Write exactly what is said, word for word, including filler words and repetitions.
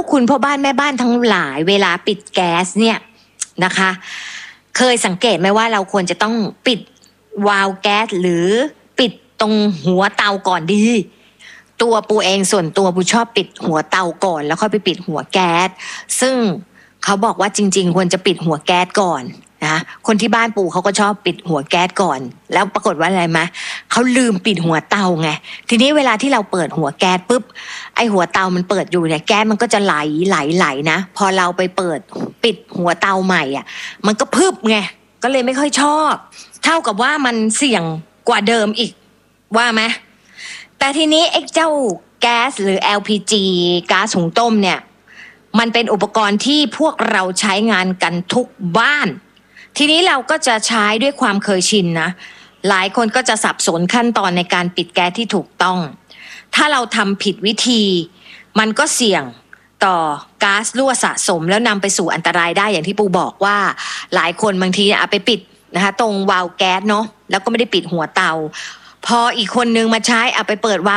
คุณพ่อบ้านแม่บ้านทั้งหลายเวลาปิดแก๊สเนี่ยนะคะเคยสังเกตไหมว่าเราควรจะต้องปิดวาล์วแก๊สหรือปิดตรงหัวเตาก่อนดีตัวปูเองส่วนตัวปูชอบปิดหัวเตาก่อนแล้วค่อยไปปิดหัวแก๊สซึ่งเขาบอกว่าจริงๆควรจะปิดหัวแก๊สก่อนนะคนที่บ้านปู่เขาก็ชอบปิดหัวแก๊สก่อนแล้วปรากฏว่าอะไรไหมเขาลืมปิดหัวเตาไงทีนี้เวลาที่เราเปิดหัวแก๊สปุ๊บไอหัวเตามันเปิดอยู่เนี่ยแก๊สมันก็จะไหลไหลไหลนะพอเราไปเปิดปิดหัวเตาใหม่อ่ะมันก็พึบไงก็เลยไม่ค่อยชอบเท่ากับว่ามันเสี่ยงกว่าเดิมอีกว่าไหมแต่ทีนี้ไอ้เจ้าแก๊สหรือ แอล พี จี ก๊าซหุงต้มเนี่ยมันเป็นอุปกรณ์ที่พวกเราใช้งานกันทุกบ้านทีนี้เราก็จะใช้ด้วยความเคยชินนะหลายคนก็จะสับสนขั้นตอนในการปิดแก๊สที่ถูกต้องถ้าเราทำผิดวิธีมันก็เสี่ยงต่อก๊าซรั่วสะสมแล้วนำไปสู่อันตรายได้อย่างที่ปูบอกว่าหลายคนบางทีเอาไปปิดนะคะตรงวาล์วแก๊สเนาะแล้วก็ไม่ได้ปิดหัวเตาพออีกคนนึงมาใช้เอาไปเปิดวาล์ว